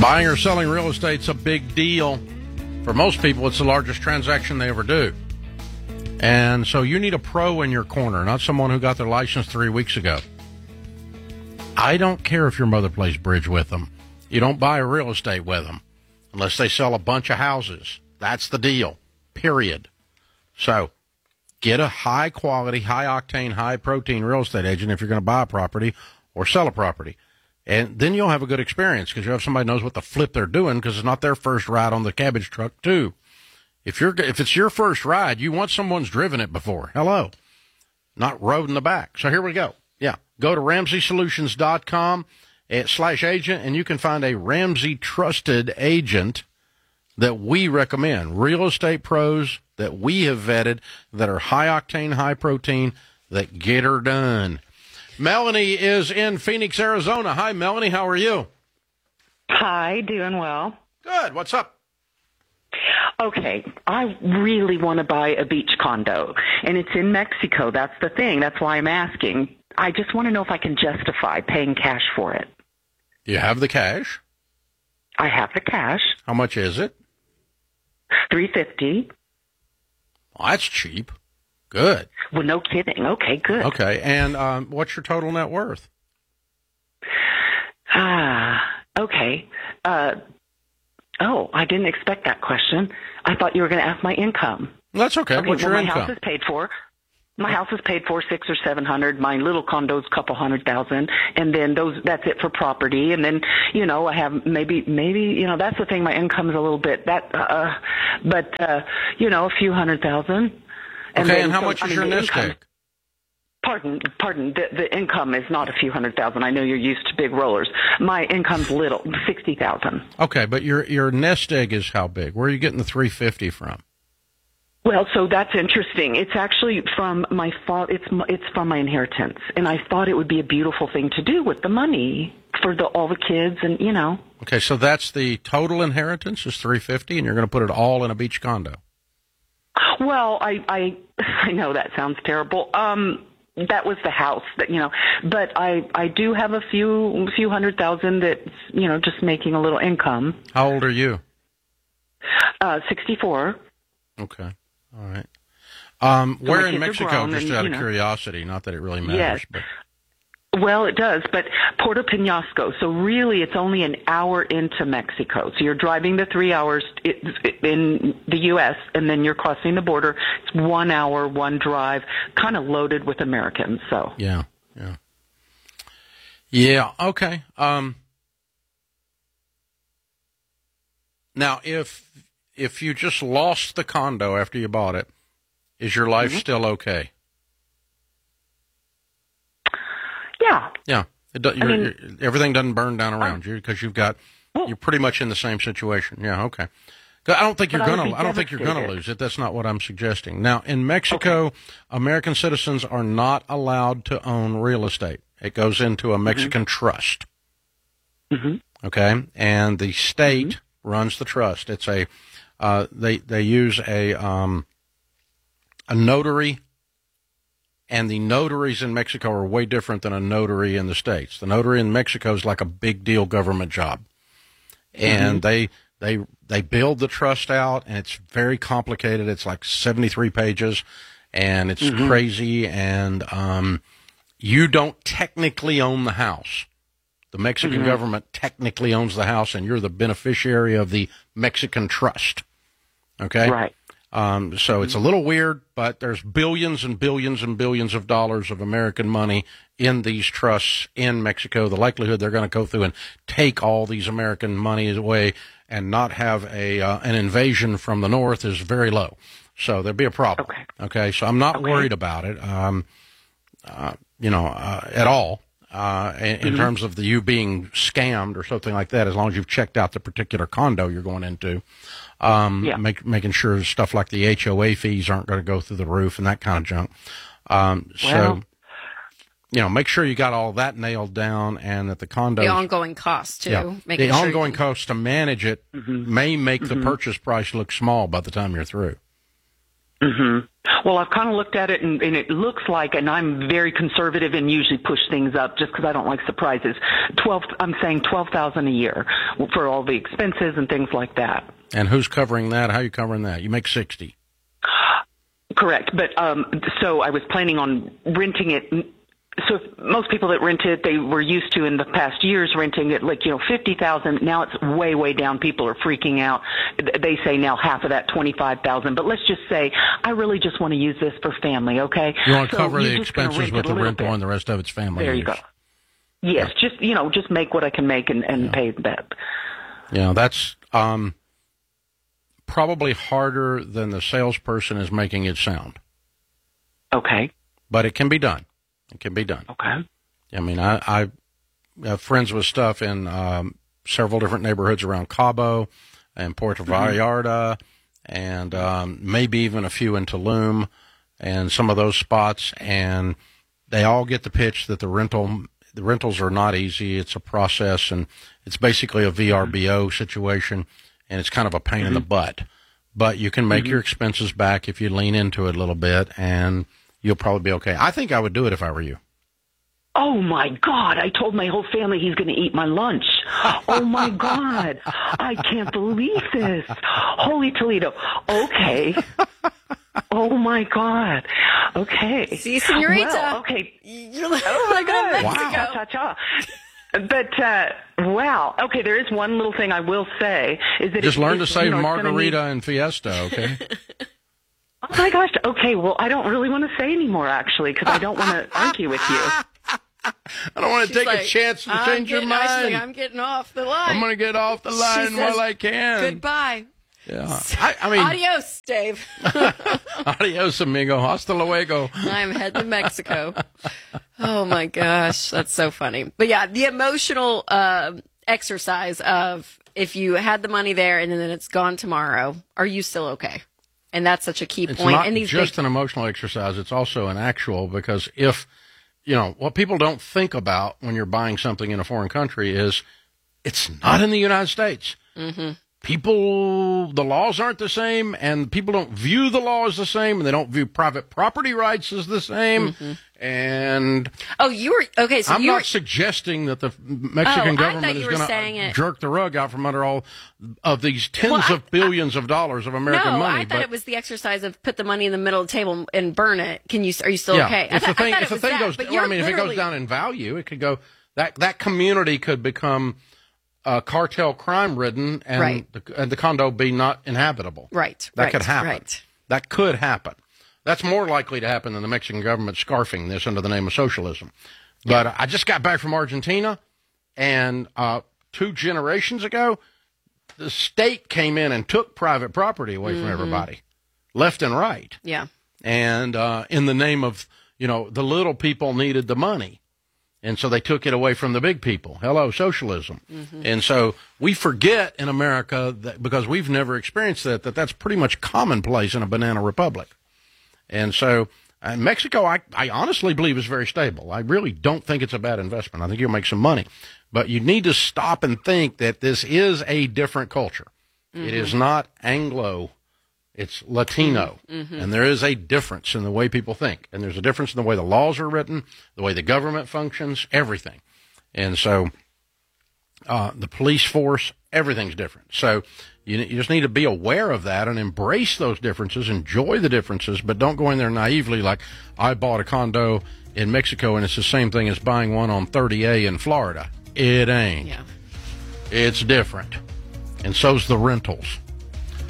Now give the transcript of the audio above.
Buying or selling real estate's a big deal. For most people, it's the largest transaction they ever do. And so you need a pro in your corner, not someone who got their license 3 weeks ago. I don't care if your mother plays bridge with them. You don't buy a real estate with them unless they sell a bunch of houses. That's the deal, period. So get a high-quality, high-octane, high-protein real estate agent if you're going to buy a property or sell a property. And then you'll have a good experience because you have somebody who knows what the flip they're doing because it's not their first ride on the cabbage truck, too. If it's your first ride, you want someone's driven it before. Hello. Not rode in the back. So here we go. Yeah. Go to RamseySolutions.com/agent, and you can find a Ramsey trusted agent that we recommend. Real estate pros that we have vetted that are high octane, high protein, that get her done. Melanie is in Phoenix, Arizona. Hi, Melanie. How are you? Hi, doing well. Good. What's up? Okay, I really want to buy a beach condo, and it's in Mexico. That's the thing. That's why I'm asking. I just want to know if I can justify paying cash for it. You have the cash? I have the cash. How much is it? $350. Well, that's cheap. Good. Well, no kidding. Okay, good. Okay, and what's your total net worth? Okay. I didn't expect that question. I thought you were going to ask my income. That's okay. What's your income? My house is paid for. My house is paid for $600 or $700. My little condo's a couple $100,000, and then that's it for property. And then I have maybe that's the thing. My income is a little bit a few $100,000. And how much is your nest egg? Pardon. The income is not a few $100,000. I know you're used to big rollers. My income's little, $60,000. Okay, but your nest egg is how big? Where are you getting the $350 from? Well, so that's interesting. It's actually from my father. It's from my inheritance, and I thought it would be a beautiful thing to do with the money for all the kids, and Okay, so that's the total inheritance is $350, and you're going to put it all in a beach condo. Well, I know that sounds terrible. That was the house but I do have a few $100,000 that's, just making a little income. How old are you? 64. Okay. All right. Where in Mexico, just out of curiosity, not that it really matters. Yes. But... Well, it does, but Puerto Peñasco. So really, it's only an hour into Mexico. So you're driving the 3 hours in the U.S., and then you're crossing the border. It's 1 hour, one drive, kind of loaded with Americans. So yeah. Okay. Now, if you just lost the condo after you bought it, is your life still okay? Yeah. Everything doesn't burn down around you because you're pretty much in the same situation. Yeah. Okay. I don't think you're gonna lose it. That's not what I'm suggesting. Now, in Mexico, American citizens are not allowed to own real estate. It goes into a Mexican trust. Mm-hmm. Okay, and the state runs the trust. It's they use a notary. And the notaries in Mexico are way different than a notary in the States. The notary in Mexico is like a big deal government job. And they build the trust out, and it's very complicated. It's like 73 pages, and it's crazy. And you don't technically own the house. The Mexican government technically owns the house, and you're the beneficiary of the Mexican trust. Okay? Right. So it's a little weird, but there's billions and billions and billions of dollars of American money in these trusts in Mexico. The likelihood they're going to go through and take all these American money away and not have an invasion from the north is very low. So there'd be a problem. Okay. So I'm not worried about it, at all. In terms of you being scammed or something like that, as long as you've checked out the particular condo you're going into. Making sure stuff like the HOA fees aren't going to go through the roof and that kind of junk. So, make sure you got all that nailed down and that the condo... The ongoing costs, too. Yeah, the ongoing costs to manage it may make the purchase price look small by the time you're through. Mm-hmm. Well, I've kind of looked at it, and it looks like, and I'm very conservative and usually push things up just because I don't like surprises. I'm saying $12,000 a year for all the expenses and things like that. And who's covering that? How are you covering that? You make $60,000. Correct, but so I was planning on renting it. So most people that rent it, they were used to in the past years renting it like, $50,000. Now it's way, way down. People are freaking out. They say now half of that, $25,000. But let's just say I really just want to use this for family, okay? You want to cover the expenses with the rental and the rest of it's family There use. You go. Yes, yeah. just make what I can make and pay that. Yeah, that's probably harder than the salesperson is making it sound. Okay. But it can be done. It can be done. Okay. I mean, I have friends with stuff in several different neighborhoods around Cabo and Puerto Vallarta, and maybe even a few in Tulum and some of those spots, and they all get the pitch that the rentals are not easy. It's a process, and it's basically a VRBO situation, and it's kind of a pain in the butt. But you can make your expenses back if you lean into it a little bit, and you'll probably be okay. I think I would do it if I were you. Oh, my God. I told my whole family he's going to eat my lunch. Oh, my God. I can't believe this. Holy Toledo. Okay. Oh, my God. Okay. See, senorita. Well, okay. You're like, oh, my God, wow. Mexico. Cha-cha. But, wow. Okay, there is one little thing I will say. Is that just learn to save margarita and Fiesta, okay? Oh, my gosh. Okay, well, I don't really want to say anymore, actually, because I don't want to argue with you. I don't want to take a chance to change your mind. I'm getting off the line. I'm going to get off the line while I can. Goodbye. Yeah. I mean, adios, Dave. Adios, amigo. Hasta luego. I'm heading to Mexico. Oh, my gosh. That's so funny. But, yeah, the emotional exercise of if you had the money there and then it's gone tomorrow, are you still okay? And that's such a key point. It's not and just an emotional exercise. It's also an actual, because if, what people don't think about when you're buying something in a foreign country is it's not in the United States. Mm-hmm. The laws aren't the same, and people don't view the law as the same, and they don't view private property rights as the same. Mm-hmm. And so I'm not suggesting that the Mexican government is going to jerk the rug out from under all of these tens of billions of dollars of American money. I thought it was the exercise of put the money in the middle of the table and burn it. Are you still okay? If the thing goes, if it goes down in value, it could go. That community could become cartel crime ridden, and the condo be not inhabitable. Right. That could happen. Right. That could happen. That's more likely to happen than the Mexican government scarfing this under the name of socialism. But I just got back from Argentina, and 2 generations ago, the state came in and took private property away from everybody, left and right. Yeah. And in the name of, the little people needed the money. And so they took it away from the big people. Hello, socialism. Mm-hmm. And so we forget in America, that because we've never experienced that's pretty much commonplace in a banana republic. And so Mexico, I honestly believe, is very stable. I really don't think it's a bad investment. I think you'll make some money. But you need to stop and think that this is a different culture. Mm-hmm. It is not Anglo. It's Latino. Mm-hmm. And there is a difference in the way people think. And there's a difference in the way the laws are written, the way the government functions, everything. And so the police force, everything's different. So you just need to be aware of that and embrace those differences, enjoy the differences, but don't go in there naively like, I bought a condo in Mexico and it's the same thing as buying one on 30A in Florida. It ain't. Yeah. It's different. And so's the rentals.